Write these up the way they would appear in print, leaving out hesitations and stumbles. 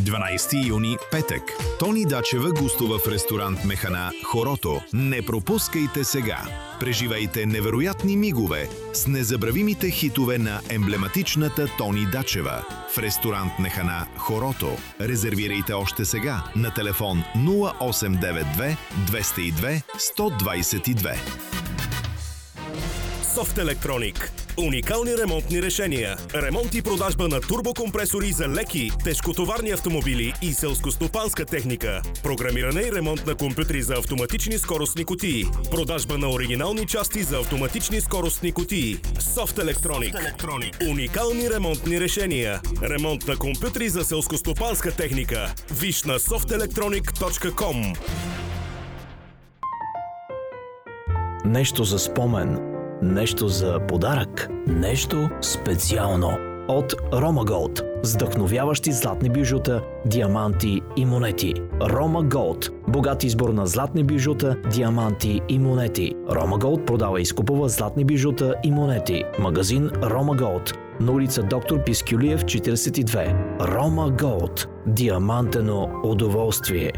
12 юни, петък. Тони Дачева гостува в ресторант Механа Хорото. Не пропускайте сега! Преживайте невероятни мигове с незабравимите хитове на емблематичната Тони Дачева. В ресторант Механа Хорото. Резервирайте още сега на телефон 0892 202 122. Софт Електроник. Уникални ремонтни решения. Ремонт и продажба на турбокомпресори за леки, тежкотоварни автомобили и селскостопанска техника. Програмиране и ремонт на компютри за автоматични скоростни кутии. Продажба на оригинални части за автоматични скоростни кутии. Софт Електроник. Уникални ремонтни решения. Ремонт на компютри за селскостопанска техника. Виж на softelectronic.com. Нещо за спомен. Нещо за подарък. Нещо специално. От Roma Gold. Вдъхновяващи златни бижута, диаманти и монети. Roma Gold. Богат избор на златни бижута, диаманти и монети. Roma Gold продава и изкупува златни бижута и монети. Магазин Roma Gold. На улица Доктор Пискюлиев, 42. Roma Gold. Диамантено удоволствие.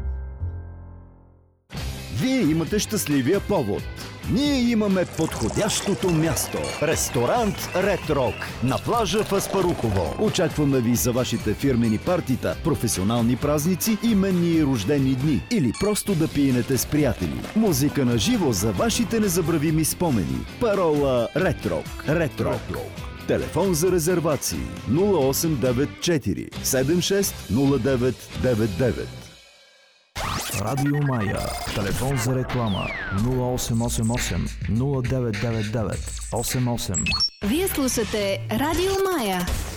Вие имате щастливия повод. Ние имаме подходящото място. Ресторант Ред Рок на плажа в Аспарухово. Очакваме ви за вашите фирмени партита, професионални празници, именни и рождени дни или просто да пиенете с приятели. Музика на живо за вашите незабравими спомени. Парола Ред Рок. Ред Рок. Телефон за резервации 0894 760999. Радио Мая. Телефон за реклама 0888 0999 88. Вие слушате Радио Мая.